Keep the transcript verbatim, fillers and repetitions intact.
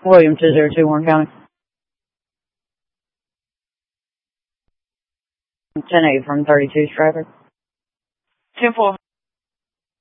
William two zero two, Warren County. ten eight from thirty-two traffic. ten four.